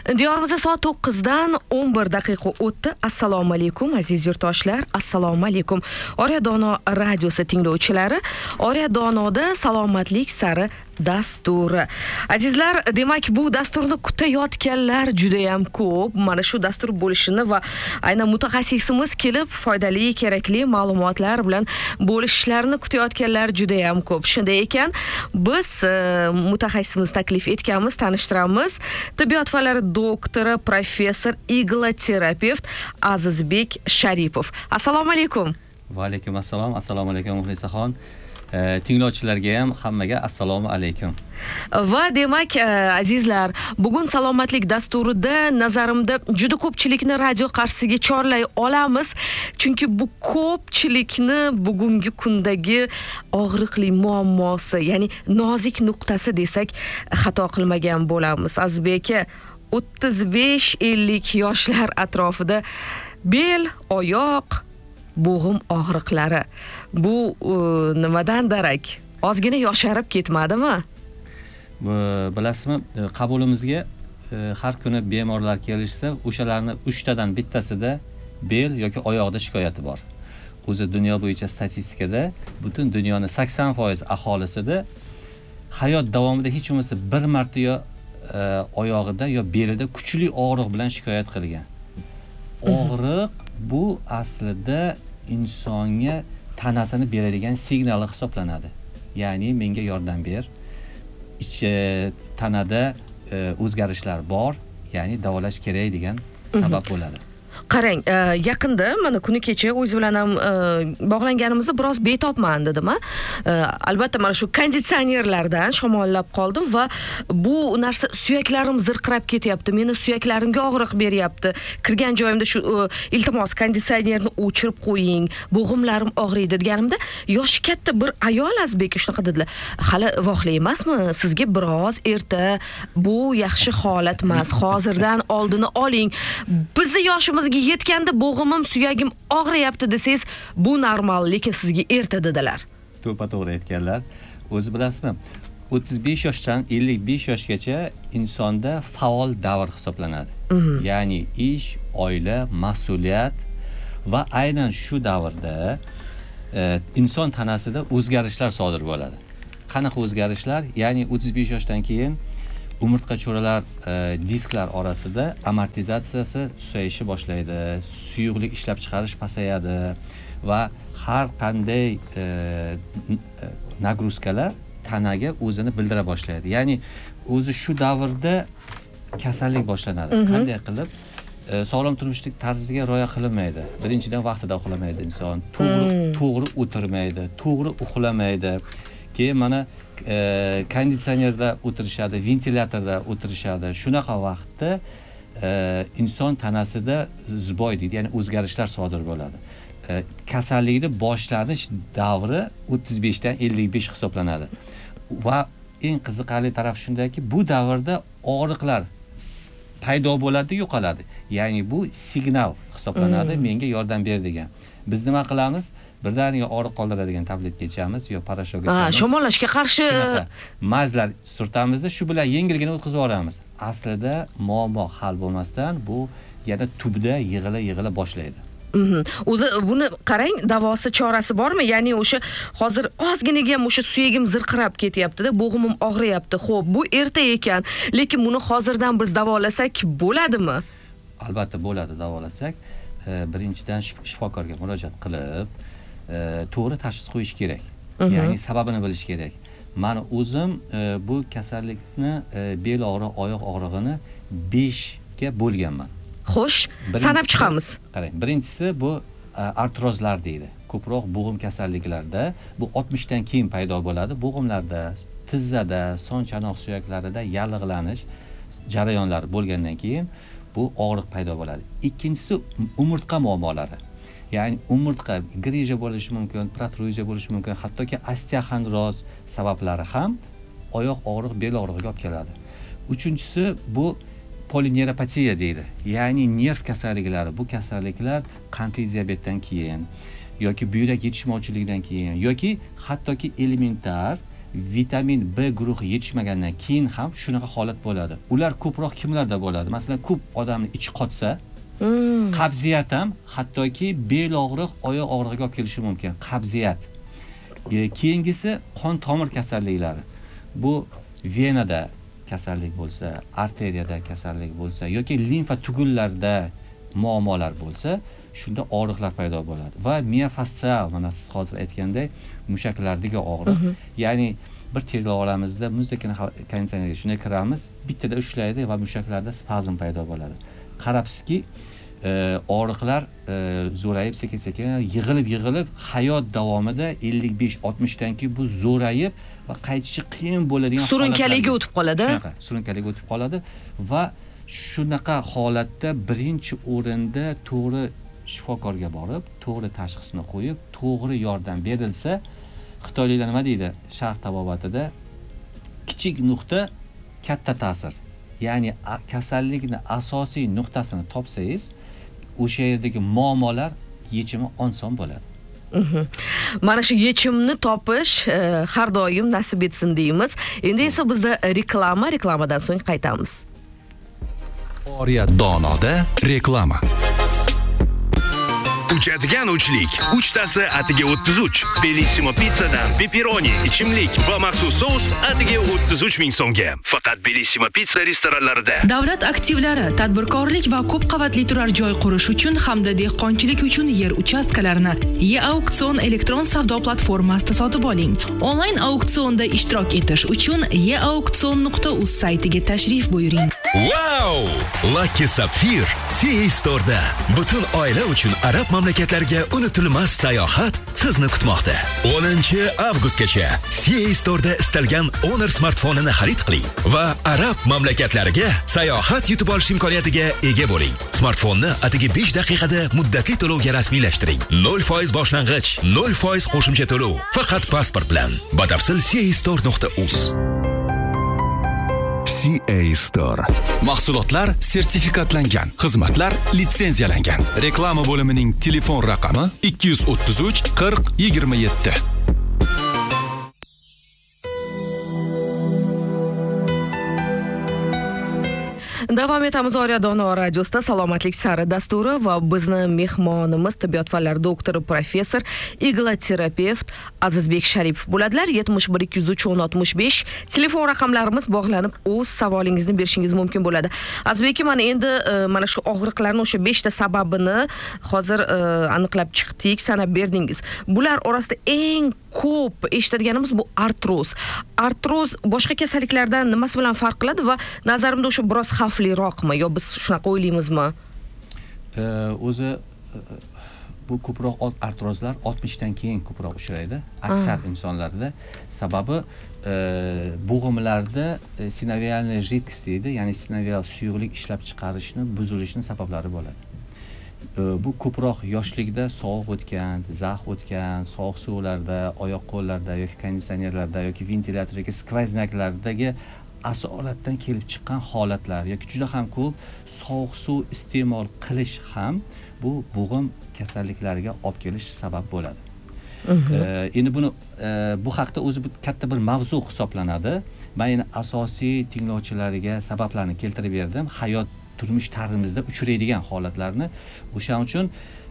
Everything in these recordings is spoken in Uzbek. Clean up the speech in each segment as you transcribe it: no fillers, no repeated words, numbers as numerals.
Diyorimizda soat 9 dan 11 daqiqa o'tdi. Assalomu alaykum aziz yurtdoshlar. Assalomu alaykum. Oryadono radiosi tinglovchilari. Oryadonoda salomatlik sari dasturi. Azizlar, demak bu dasturni kutayotganlar juda ham ko'p. Mana shu dastur bo'lishini va aynan mutaxassisimiz kelib foydali, kerakli ma'lumotlar bilan bo'lishlarini kutayotganlar juda ham ko'p. Shunday ekan, biz mutaxassisimiz taklif etganmiz, tanishtiramiz. Tibbiyot fanlari doktori, professor, igloterapevt Azizbek Sharipov. Assalomu alaykum. Va alaykum assalom. Assalomu alaykum Muxlisaxon. Tinglovchilarga ham hammaga assalomu alaykum. Va demak, azizlar, bugun salomatlik dasturida nazarimda juda ko'pchilikni radio qarshisiga chorlay olamiz, chunki bu ko'pchilikni bugungi kundagi og'riqli muammosi, ya'ni nozik nuqtasi desak xato qilmagan bo'lamiz. Azizbek, 35-50 yoshlar atrofida bel, oyoq, bo'g'im og'riqlari. Bu nimadan darak? Ozgina yosharib ketmadimi? Bilasizmi, qabulimizga har kuni bemorlar kelishsa, o'shalarning 3 tadan bittasida bel yoki oyoqda shikoyati bor. O'zi dunyo bo'yicha statistikada butun dunyoning 80% aholisida hayot davomida hech bo'lmasa bir marta yo oyog'ida yo belida kuchli og'riq bilan shikoyat qilgan. Og'riq bu aslida insonga tanasini beradigan signali hisoblanadi. Ya'ni menga yordam ber. Tanada o'zgarishlar bor, ya'ni davolash kerak degan sabab bo'ladi. Qarang, yaqinda mana kuni kecha o'z bilan ham bog'langanimizda biroz betobman dedim. Albatta mana shu konditsionerlardan shamollab qoldim va bu narsa suyaklarim zirqirab ketyapti. Meni suyaklarimga og'riq beryapti. Kirgan joyimda shu iltimos konditsionerni o'chirib qo'ying, bo'g'imlarim og'riydi deganimda, yoshi katta bir ayol Azizbek shunaqa dedilar. Hali voqli emasmi? Sizga biroz erta, bu yaxshi holat emas. Hozirdan oldini oling. Bizni yoshimizga yetganda bo'g'imim, suyagim og'riyapti desangiz, bu normal, lekin sizga erta dedilar. To'g'ri aytganlar. O'zi bilasizmi, 35 yoshdan 55 yoshgacha insonda faol davr hisoblanadi. Ya'ni ish, oila, mas'uliyat va aynan shu davrda inson tanasida o'zgarishlar sodir bo'ladi. Qanaqa o'zgarishlar? Ya'ni 35 yoshdan keyin umurtqa cho'ralar disklar orasida amortizatsiyasi susayishni boshlaydi, suyuqlik ishlab chiqarish pasayadi va har qanday nagruzkalar tanaga o'zini bildira boshlaydi. Ya'ni o'zi shu davrda kasallik boshlanadi. Qanday qilib? Sog'lom turmushlik tarziga rioya qilinmaydi. Birinchidan vaqtida uxlamaydi inson, to'g'ri o'tirmaydi, to'g'ri uxlamaydi. Keyin mana konditsionerda o'tirishadi, ventilyatorda o'tirishadi. Shunaqa vaqtda inson tanasida zboy deydi, ya'ni o'zgarishlar sodir bo'ladi. Kasallikni boshlanish davri 35 dan 55 hisoblanadi. Va eng qiziqarli taraf shundaki, bu davrda og'riqlar paydo bo'ladi, yo'qoladi. Ya'ni bu signal hisoblanadi, menga yordam ber degan. Biz nima qilamiz? Birdaniga og'riq qoldiradigan tabletga ichamiz yo parashokga ichamiz. Shamollashga qarshi mazlar surtamizda shu bilan yengilgina o'tkazib yuboramiz. Aslida muammo hal bo'lmasdan bu yana tubda yig'ila boshlaydi. O'zi buni qarang, davosi, chorasi bormi? Ya'ni o'sha hozir ozginaga ham o'sha suyagim zirqirab ketyapti-da, bo'g'imim og'riyapti. Xo'p, bu erta ekan, lekin buni hozirdan biz davolasak bo'ladimi? Albatta bo'ladi, davolasak. Birinchidan shifokorga murojaat qilib, to'g'ri tashxis qo'yish kerak. Ya'ni sababini bilish kerak. Men o'zim bu kasallikni bel og'rig'i, oyoq og'rig'ini 5 ga bo'lganman. Xo'sh, sanab chiqamiz. Qarang, birinchisi bu artrozlar deydi. Ko'proq bo'g'im kasalliklarda bu 60 dan keyin paydo bo'ladi. Bo'g'imlarda, tizzada, son chanoq suyaklarida yallig'lanish jarayonlari bo'lgandan keyin bu og'riq paydo bo'ladi. Ikkinchisi umurtqa muammolari. Ya'ni umurtqa grija bo'lishi mumkin, protruziya bo'lishi mumkin, hattoki osteoxondroz sabablari ham oyoq og'riq, bel og'rig'iga olib keladi. Uchinchisi bu polineuropatiya deydi. Ya'ni nerv kasalliklari. Bu kasalliklar qandli diabetdan keyin yoki buyrak yetishmovchiligidan keyin yoki hattoki elementar vitamin B guruhi yetishmagandan keyin ham shunaqa holat bo'ladi. Ular ko'proq kimlarda bo'ladi? Masalan, ko'p odamning ichi qotsa, qabziyat ham, hattoki bel og'riq, oyoq og'rig'iga olib kelishi mumkin. Qabziyat. Keyingisi qon tomir kasalliklari. Bu venada kasallik bo'lsa, arteriyada kasallik bo'lsa yoki limfa tugullarida muammolar bo'lsa, shunda og'riqlar paydo bo'ladi. Va miofastsial, mana siz hozir aytganday, mushaklardagi og'riq. Ya'ni bir tergov olamizda muzdagina konditsionerga shunday kiramiz, bittada ushlaydi va mushaklarda spazm paydo bo'ladi. Qarabsizki, og'riqlar zo'rayib sekin-sekin yig'ilib hayot davomida 55-60 dan keyin bu zo'rayib va qaytishi qiyin bo'ladigan surunkaliga o'tib qoladi. Surunkaliga o'tib qoladi va shunaqa holatda birinchi o'rinda to'g'ri shifokorga borib, to'g'ri tashxisni qo'yib, to'g'ri yordam berilsa, xitoyliklar nima deydi? Sharq tabobatida kichik nuqta katta ta'sir. Ya'ni kasallikni asosiy nuqtasini topsangiz, o'sha yerdagi muammolar yechimi oson bo'ladi. Mana shu yechimni topish har doim nasib etsin deymiz. Endi esa bizda reklamadan so'ng qaytamiz. Oriyat Donoda reklama. Uchadigan uchlik. Uchtasi atiga 33. Bellissimo pizzadan pepperoni, ichimlik va maxsus sous atiga 33 ming so'mga. Faqat Bellissimo pizza restoranlarida. Davlat aktivlari, tadbirkorlik va ko'p qavatli turar joy qurish uchun hamda dehqonchilik uchun yer uchastkalarini E-auksion elektron savdo platformasida sotib oling. Onlayn auksionda ishtirok etish uchun eauksion.uz saytiga tashrif buyuring. Wow! Lucky Sapphire CA Store'da butun oila uchun arab mamlakatlariga unutilmas sayohat sizni kutmoqda. 10-avgustgacha CA Store'da istalgan Honor smartfonini xarid qiling va arab mamlakatlariga sayohat yutib olish imkoniyatiga ega bo'ling. Smartfonni atigi 5 daqiqada muddatli to'lovga rasmiylashtiring. 0% boshlang'ich, 0% qo'shimcha to'lov. Faqat pasport bilan. Batafsil castore.uz. CA Store. Mahsulotlar sertifikatlangan, xizmatlar litsenziyalangan. Reklama bo'limining telefon raqami 233 40 27. Davom etamiz Oriyat Dono radiosida salomatlik sari dasturi va bizni mehmonimiz tibbiyot fanlari doktori professor igloterapevt Azizbek Sharipov bo'ladilar. 71 203 1065 telefon raqamlarimiz bog'lanib o'z savolingizni berishingiz mumkin bo'ladi. Azizbek, mana endi mana shu og'riqlarning o'sha 5 ta sababini hozir aniqlab chiqdik, sanab berdingiz. Bular orasida eng ko'p eshitadiganimiz bu artroz. Artroz boshqa kasalliklardan nimasi bilan farq qiladi va nazarimda o'sha biroz xavfliroqmi yo biz shunaqa o'ylaymizmi? O'zi bu ko'proq artrozlar 60 dan keyin ko'proq uchraydi aksar insonlarda. Sababi bo'g'imlarda sinovialniy jidkost deydi, ya'ni sinovial suyuqlik ishlab chiqarishni buzilishni sabablari bo'ladi. Bu ko'proq yoshlikda sovuq o'tgan, zax o'tgan, sovuq suvlarda, oyoq qo'llarda yoki konditsionerlarda yoki ventilyator yoki skvayznaklardagi asoratdan kelib chiqqan holatlar yoki juda ham ko'p sovuq suv iste'mol qilish ham bu bo'g'im kasalliklariga olib kelish sabab bo'ladi. Endi buni bu haqda o'zi katta bir mavzu hisoblanadi. Men yana asosiy tinglovchilariga sabablarni keltirib berdim. Hayot turmush tarzimizda uchraydigan holatlarni. O'shaning uchun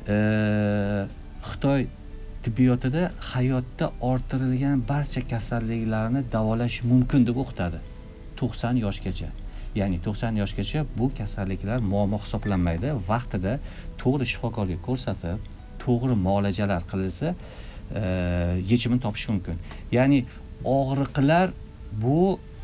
Xitoy tibbiyotida hayotda orttirilgan barcha kasalliklarni davolash mumkin deb o'qitadi. 90 yoshgacha. Ya'ni 90 yoshgacha bu kasalliklar muammo hisoblanmaydi. Vaqtida to'g'ri shifokorga ko'rsatib, to'g'ri muolajalar qilinsa, yechimini topish mumkin. Ya'ni og'riqlar bu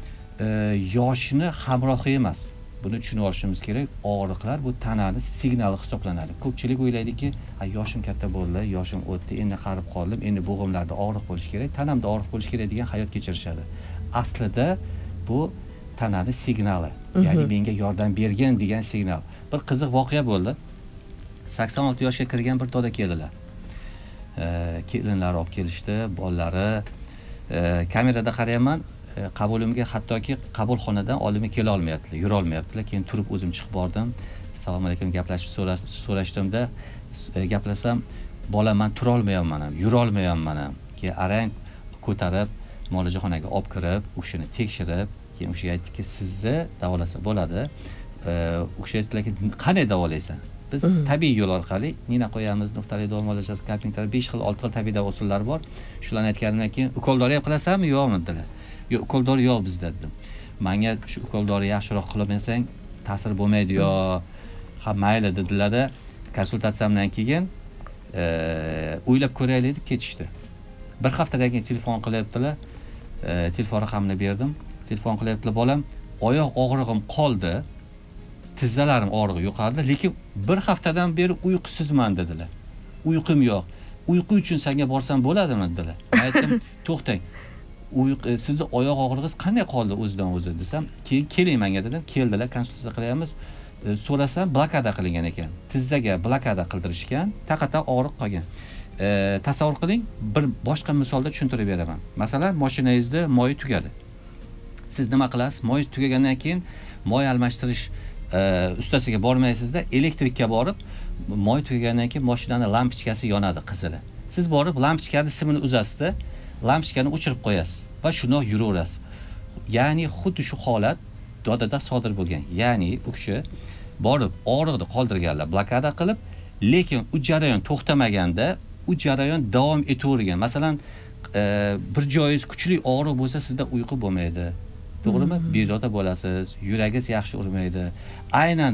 yoshni hamrohi emas. Buni tushunib olishimiz kerak. Og'riqlar bu tanani signali hisoblanadi. Ko'pchilik o'ylaydiki, yoshim katta bo'ldi, yoshim o'tdi, endi qarib qoldim, endi bo'g'imlarda og'riq bo'lishi kerak, tanamda og'riq bo'lishi kerak degan hayot kechirishadi. Aslida bu tanani signali. Ya'ni menga yordam bergan degan signal. Bir qiziq voqea bo'ldi. 86 yoshga kirgan bir doda keldilar. Kelinlar olib kelishdi, bolalari. Kamerada qarayman, qabulimga hattoki qabulxonadan oldimga kela olmayaptilar, yura olmayaptilar. Keyin turib o'zim chiqib bordim. Assalomu alaykum gaplashib so'rashdimda, gaplashsam, bola men tura olmayapman ham, yura olmayapman ham. Keyin arang ko'tarib muolajaxonaga olib kirib, u kishini tekshirib, keyin u kishiga aytdiki, sizni davolasa bo'ladi. U kishi aytdilarki, qanday davolaysan? Biz tabiiy yo'l orqali nina qo'yamiz, nuqtali davo muolajasi, kapinglar 5 xil, 6 xil tabiiy davo usullari bor. Shularni aytganimdan keyin ukoldori ham qilasanmi, yo'qmi dedilar. Yo'q, ukoldori yo'q bizda dedim. Menga shu ukoldori yaxshiroq qilmasang ta'sir bo'lmaydi yo. Ha, mayli dedilar-da. Konsultatsiyamdan keyin o'ylab ko'raylik deb ketishdi. Bir haftadan keyin telefon qilyaptilar. Telefon raqamini berdim. Telefon qilyaptilar, bolam, oyoq og'rig'im qoldi. Tizzalarim og'rig'i yo'qoldi, lekin bir haftadan beri uyqusizman dedilar. Uyqum yo'q. Uyqu uchun senga borsam bo'ladimi dedilar. Men aytdim, to'xtang. Sizni oyoq og'rig'ingiz qanday qoldi o'zidan o'zi desam, keyin keling menga dedim. Keldilar, konsultatsiya qilyapmiz. So'rasam, blokada qilingan ekan. Tizzaga blokada qildirishgan, taqata og'riq qolgan. Tasavvur qiling, bir boshqa misolda tushuntirib beraman. Masalan, mashinangizda moyi tugadi. Siz nima qilasiz? Moyi tugagandan keyin moy almashtirish ustasiga bormaysizda, elektrikka borib, moy tugagandan keyin mashinani lampochkasi yonadi qizili. Siz borib lampochkani simini uzasizda, lampochkani o'chirib qo'yasiz va shundoq yuraverasiz. Ya'ni xuddi shu holat dodada sodir bo'lgan. Ya'ni u kishi borib og'riqni qoldirganlar, blokada qilib, lekin u jarayon to'xtamaganda, u jarayon davom etavergan. Masalan, bir joyingiz kuchli og'riq bo'lsa, sizda uyqu bo'lmaydi. To'g'rimi? Bezovta bo'lasiz, yuragingiz yaxshi urmaydi. Aynan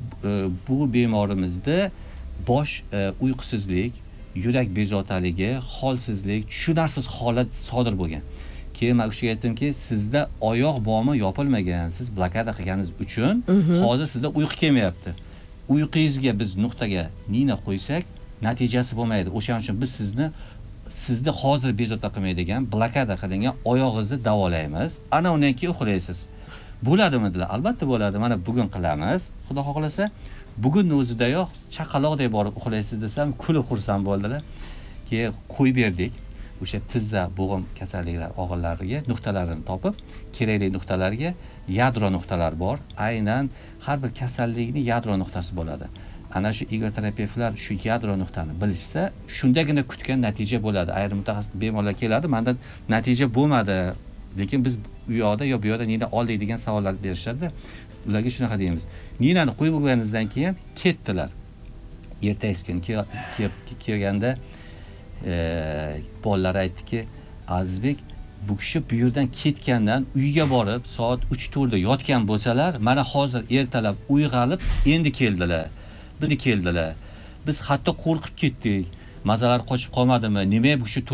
bu bemorimizda bosh uyqusizlik, yurak bezovtaligi, holsizlik, tushunarsiz holat sodir bo'lgan. Keyin men o'shaga aytdimki, sizda oyoq bormi yopilmagan, siz blokada qilganingiz uchun hozir sizda uyqu kelmayapti. Uyqungizga biz nuqtaga nina qo'ysak, natijasi bo'lmaydi. O'shaning uchun biz sizni hozir bezovta qilmaydigan, blokada qilingan oyog'ingizni davolaymiz. Ana undan keyin uxlaysiz. Bo'ladimi dedilar? Albatta bo'ladi. Mana bugun qilamiz. Xudo xohlasa, bugun o'zidayoq chaqaloqdek borib uxlaysiz desam, kulib xursand bo'ldilar. Keyin qo'yib berdik. O'sha tizza, bo'g'im kasalliklar og'irlariga nuqtalarini topib, kerakli nuqtalarga yadro nuqtalar bor. Aynan har bir kasallikning yadro nuqtasi bo'ladi. Ana shu igoterapevtlar shu yadro nuqtani bilishsa, shundagina kutgan natija bo'ladi. Ayrim mutaxassis bemorlar keladi, mendan natija bo'lmadi, lekin biz u yoqda yo bu yoqda nina oldik degan savollar berishadi. Ularga shunaqa deymiz. Ninani qo'yib bo'lganingizdan keyin ketdilar. Ertasi kuni kelganda bolalar aytdiki, Azizbek, bu kishi bu yerdan ketgandan uyga borib soat 3-4 da yotgan bo'lsalar, mana hozir ertalab uyg'alib endi keldilar. Biz hatto qo'rqib ketdik. Mazalar qochib qolmadimi? Nima bu kishi